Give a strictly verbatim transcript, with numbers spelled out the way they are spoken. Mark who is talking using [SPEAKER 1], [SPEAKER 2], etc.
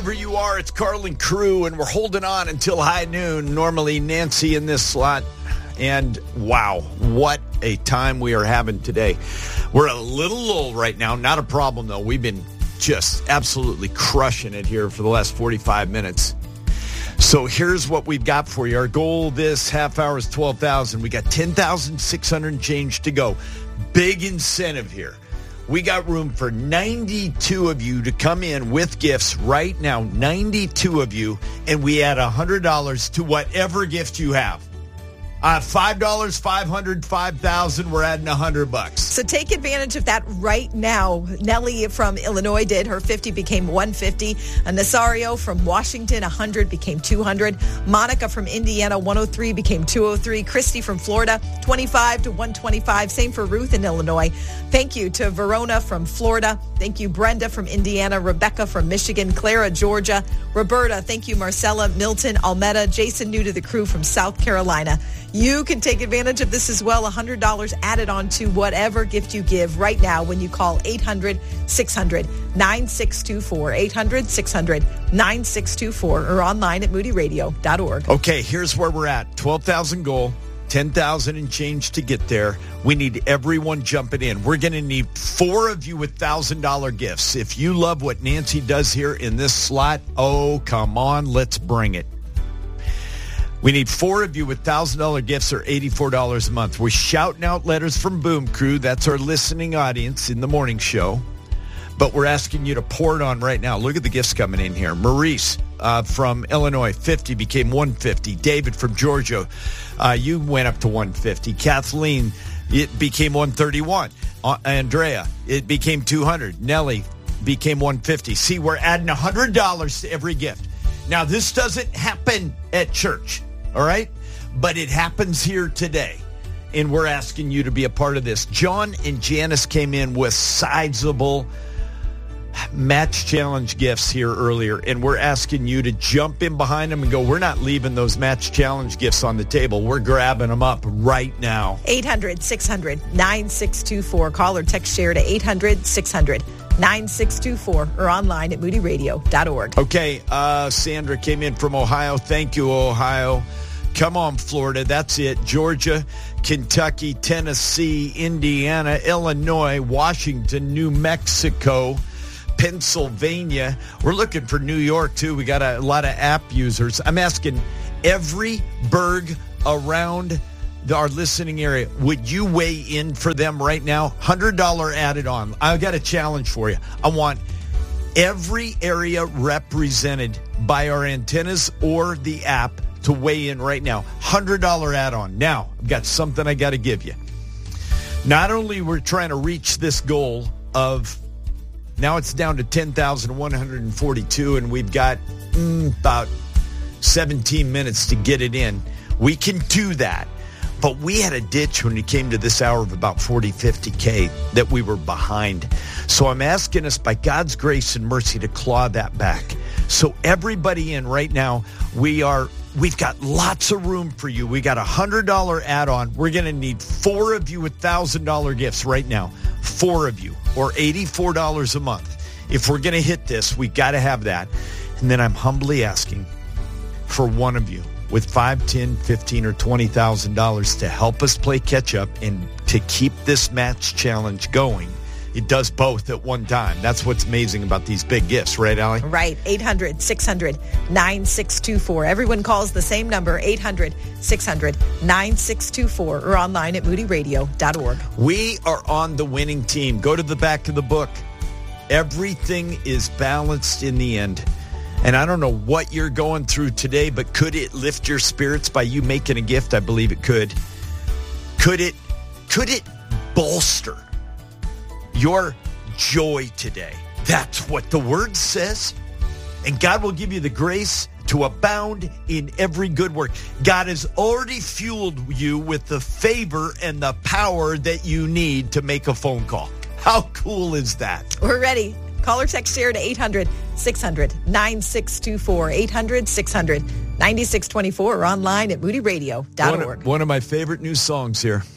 [SPEAKER 1] wherever you are, it's Carlin Crew, and we're holding on until high noon. Normally, Nancy in this slot. And wow, what a time we are having today. We're a little lull right now. Not a problem, though. We've been just absolutely crushing it here for the last forty-five minutes. So here's what we've got for you. Our goal this half hour is twelve thousand. We got ten thousand six hundred change to go. Big incentive here. We got room for ninety-two of you to come in with gifts right now, ninety-two of you, and we add one hundred dollars to whatever gift you have. Uh, five dollars, five hundred dollars, five thousand dollars, we're adding one hundred bucks.
[SPEAKER 2] So take advantage of that right now. Nellie from Illinois did. Her fifty became one hundred fifty. A Nazario from Washington, one hundred became two hundred. Monica from Indiana, one oh three became two oh three. Christy from Florida, twenty-five to one twenty-five. Same for Ruth in Illinois. Thank you to Verona from Florida. Thank you, Brenda from Indiana. Rebecca from Michigan. Clara, Georgia. Roberta, thank you, Marcella, Milton, Almeda. Jason, new to the crew from South Carolina. You can take advantage of this as well. one hundred dollars added on to whatever gift you give right now when you call eight hundred, six hundred, nine six two four. eight hundred, six hundred, nine six two four or online at moody radio dot org.
[SPEAKER 1] Okay, here's where we're at. twelve thousand goal, ten thousand and change to get there. We need everyone jumping in. We're going to need four of you with one thousand dollars gifts. If you love what Nancy does here in this slot, oh, come on, let's bring it. We need four of you with one thousand dollars gifts or eighty-four dollars a month. We're shouting out letters from Boom Crew. That's our listening audience in the morning show. But we're asking you to pour it on right now. Look at the gifts coming in here. Maurice uh, from Illinois, fifty became one hundred fifty. David from Georgia, uh, you went up to one hundred fifty. Kathleen, it became one hundred thirty-one. Uh, Andrea, it became two hundred. Nellie became one hundred fifty. See, we're adding one hundred dollars to every gift. Now, this doesn't happen at church. All right? But it happens here today, and we're asking you to be a part of this. John and Janice came in with sizable match challenge gifts here earlier, and we're asking you to jump in behind them and go, we're not leaving those match challenge gifts on the table. We're grabbing them up right now.
[SPEAKER 2] eight hundred, six hundred, nine six two four. Call or text share to eight hundred, six hundred, nine six two four or online at moody radio dot org.
[SPEAKER 1] Okay, uh, Sandra came in from Ohio. Thank you, Ohio. Come on, Florida. That's it. Georgia, Kentucky, Tennessee, Indiana, Illinois, Washington, New Mexico, Pennsylvania. We're looking for New York, too. We got a lot of app users. I'm asking every burg around our listening area, would you weigh in for them right now? one hundred dollars added on. I've got a challenge for you. I want every area represented by our antennas or the app to weigh in right now. one hundred dollars add-on. Now, I've got something I got to give you. Not only we're trying to reach this goal of, now it's down to ten thousand one hundred forty-two, and we've got mm, about seventeen minutes to get it in. We can do that. But we had a ditch when it came to this hour of about forty, fifty K that we were behind. So I'm asking us by God's grace and mercy to claw that back. So everybody in right now, we are, we've got lots of room for you. We got a one hundred dollars add-on. We're going to need four of you with one thousand dollars gifts right now. Four of you, or eighty-four dollars a month. If we're going to hit this, we got to have that. And then I'm humbly asking for one of you with five, ten, fifteen, or twenty thousand dollars to help us play catch up and to keep this match challenge going. It does both at one time. That's what's amazing about these big gifts, right, Allie?
[SPEAKER 2] Right. eight hundred, six hundred, nine six two four. Everyone calls the same number, eight hundred, six hundred, nine six two four, or online at moody radio dot org.
[SPEAKER 1] We are on the winning team. Go to the back of the book. Everything is balanced in the end. And I don't know what you're going through today, but could it lift your spirits by you making a gift? I believe it could. Could it, could it bolster your joy today? That's what the word says. And God will give you the grace to abound in every good work. God has already fueled you with the favor and the power that you need to make a phone call. How cool is that?
[SPEAKER 2] We're ready. Call or text share to eight hundred, six hundred, nine six two four, eight hundred, six hundred, nine six two four, or online at moody radio dot org.
[SPEAKER 1] One, one of my favorite new songs here.